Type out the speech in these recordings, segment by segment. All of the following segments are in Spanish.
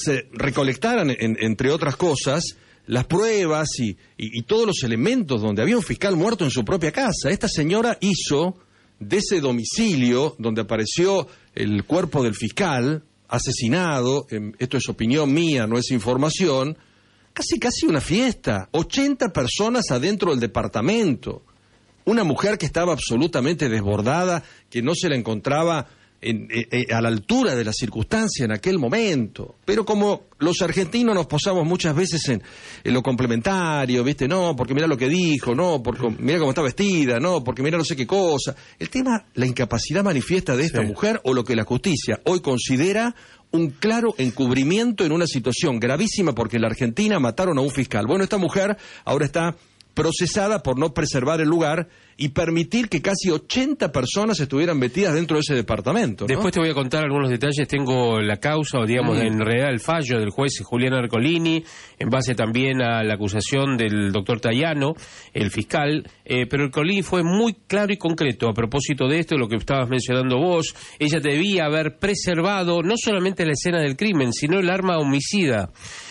se recolectaran, entre otras cosas, las pruebas y todos los elementos donde había un fiscal muerto en su propia casa. Esta señora hizo de ese domicilio donde apareció el cuerpo del fiscal asesinado, esto es opinión mía, no es información, casi una fiesta, 80 personas adentro del departamento, una mujer que estaba absolutamente desbordada, que no se la encontraba a la altura de la circunstancia en aquel momento. Pero como los argentinos nos posamos muchas veces en lo complementario, ¿viste? No, porque mira lo que dijo, no, porque mira cómo está vestida, no, porque mira no sé qué cosa. El tema, la incapacidad manifiesta de esta mujer, o lo que la justicia hoy considera un claro encubrimiento en una situación gravísima, porque en la Argentina mataron a un fiscal. Bueno, esta mujer ahora está procesada por no preservar el lugar y permitir que casi 80 personas estuvieran metidas dentro de ese departamento, ¿no? Después te voy a contar algunos detalles. Tengo la causa, o digamos, en realidad el fallo del juez Julián Ercolini, en base también a la acusación del doctor Tayano, el fiscal, pero Ercolini fue muy claro y concreto a propósito de esto, lo que estabas mencionando vos. Ella debía haber preservado no solamente la escena del crimen, sino el arma homicida.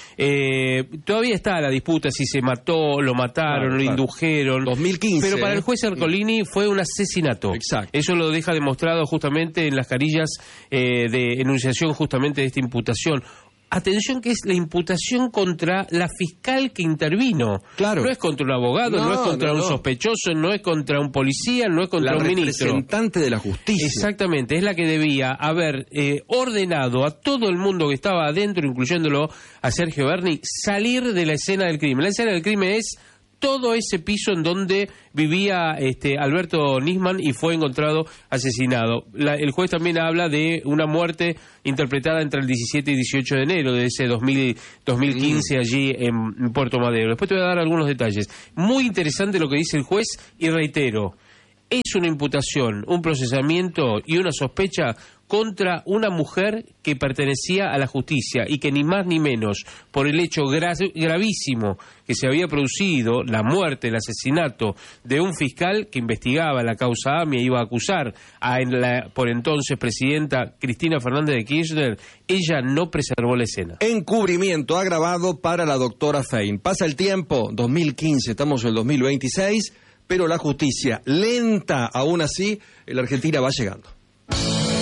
Todavía está la disputa si se mató, lo mataron, lo indujeron. 2015. Pero para el juez Ercolini fue un asesinato. Exacto. Eso lo deja demostrado justamente en las carillas de enunciación justamente de esta imputación. Atención, que es la imputación contra la fiscal que intervino. Claro. No es contra un abogado, no es contra un sospechoso, no es contra un policía, no es contra un ministro. La representante de la justicia. Exactamente, es la que debía haber ordenado a todo el mundo que estaba adentro, incluyéndolo a Sergio Berni, salir de la escena del crimen. La escena del crimen es todo ese piso en donde vivía Alberto Nisman y fue encontrado asesinado. El juez también habla de una muerte interpretada entre el 17 y 18 de enero de ese 2015 allí en Puerto Madero. Después te voy a dar algunos detalles. Muy interesante lo que dice el juez, y reitero, es una imputación, un procesamiento y una sospecha contra una mujer que pertenecía a la justicia y que ni más ni menos, por el hecho gravísimo que se había producido, la muerte, el asesinato de un fiscal que investigaba la causa AMIA, iba a acusar a la por entonces presidenta Cristina Fernández de Kirchner, ella no preservó la escena. Encubrimiento agravado para la doctora Fein. Pasa el tiempo, 2015, estamos en el 2026, pero la justicia, lenta aún así, en la Argentina va llegando.